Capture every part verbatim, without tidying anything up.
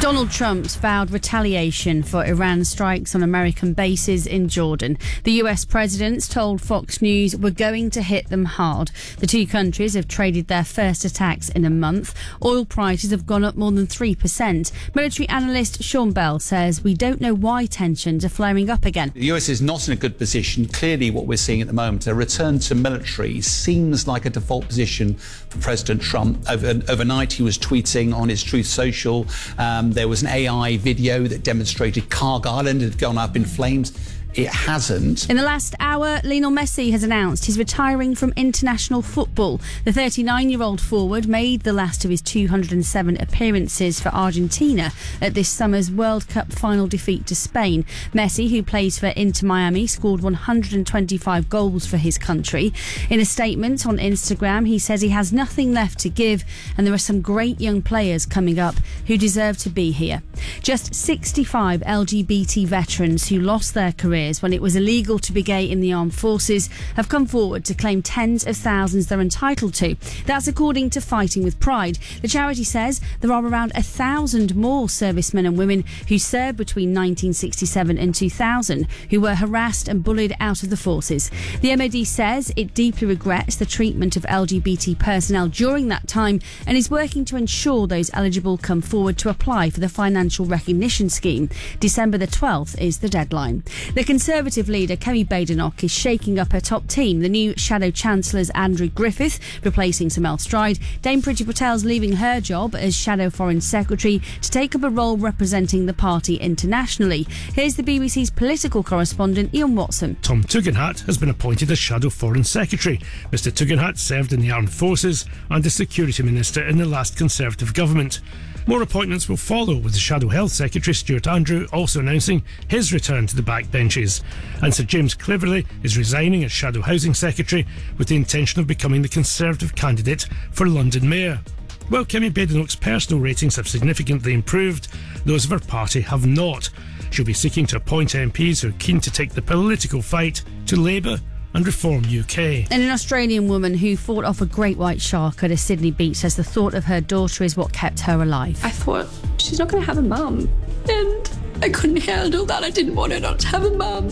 Donald Trump's vowed retaliation for Iran's strikes on American bases in Jordan. The U S president told Fox News, "We're going to hit them hard." The two countries have traded their first attacks in a month. Oil prices have gone up more than three percent. Military analyst Sean Bell says we don't know why tensions are flaring up again. The U S is not in a good position. Clearly what we're seeing at the moment, a return to military, seems like a default position for President Trump. Over, overnight he was tweeting on his Truth Social. Um, there was an A I video that demonstrated Cargill Island had gone up in flames. It hasn't. In the last hour, Lionel Messi has announced he's retiring from international football. The thirty-nine-year-old forward made the last of his two hundred seven appearances for Argentina at this summer's World Cup final defeat to Spain. Messi, who plays for Inter Miami, scored one hundred twenty-five goals for his country. In a statement on Instagram, he says he has nothing left to give and there are some great young players coming up who deserve to be here. Just sixty-five L G B T veterans who lost their careers when it was illegal to be gay in the armed forces have come forward to claim tens of thousands they're entitled to. That's according to Fighting with Pride. The charity says there are around a thousand more servicemen and women who served between nineteen sixty-seven and two thousand who were harassed and bullied out of the forces. The M O D says it deeply regrets the treatment of L G B T personnel during that time and is working to ensure those eligible come forward to apply for the financial recognition scheme. December the twelfth is the deadline. The Conservative leader Kemi Badenoch is shaking up her top team. The new Shadow Chancellor's Andrew Griffith replacing Samel Stride. Dame Priti Patel's leaving her job as Shadow Foreign Secretary to take up a role representing the party internationally. Here's the B B C's political correspondent Ian Watson. Tom Tugendhat has been appointed as Shadow Foreign Secretary. Mister Tugendhat served in the Armed Forces and as Security Minister in the last Conservative government. More appointments will follow, with the Shadow Health Secretary Stuart Andrew also announcing his return to the backbenches. And Sir James Cleverly is resigning as Shadow Housing Secretary with the intention of becoming the Conservative candidate for London Mayor. While Kemi Badenoch's personal ratings have significantly improved, those of her party have not. She'll be seeking to appoint M Ps who are keen to take the political fight to Labour and Reform U K. And an Australian woman who fought off a great white shark at a Sydney beach says the thought of her daughter is what kept her alive. I thought, she's not going to have a mum. And I couldn't handle that. I didn't want her not to have a mum.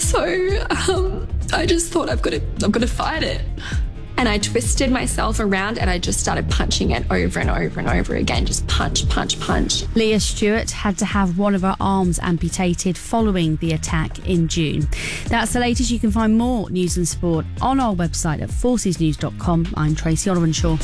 So um, I just thought, I've got to, I've got to fight it. And I twisted myself around and I just started punching it over and over and over again. Just punch, punch, punch. Leah Stewart had to have one of her arms amputated following the attack in June. That's the latest. You can find more news and sport on our website at forces news dot com. I'm Tracy Olivenshaw.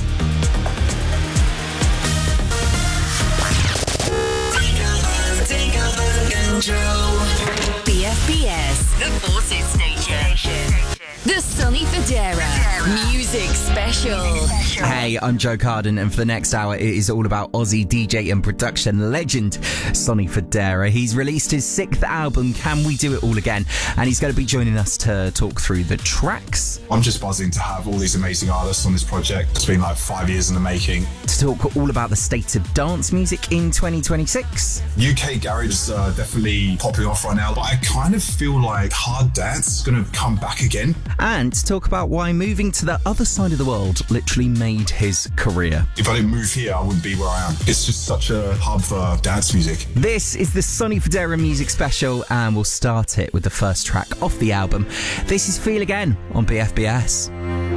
B F B S, the Forces Station. The Sonny Fodera Music Special. Hey, I'm Joe Carden, and for the next hour, it is all about Aussie D J and production legend Sonny Fodera. He's released his sixth album, Can We Do It All Again? And he's going to be joining us to talk through the tracks. I'm just buzzing to have all these amazing artists on this project. It's been like five years in the making. To talk all about the state of dance music in twenty twenty-six. U K garage is uh, definitely popping off right now, but I kind of feel like hard dance is going to come back again. And to talk about why moving to the other side of the world literally made his career. If I didn't move here, I wouldn't be where I am. It's just such a hub for dance music. This is the Sonny Fodera Music Special, and we'll start it with the first track off the album. This is Feel Again on B F B S.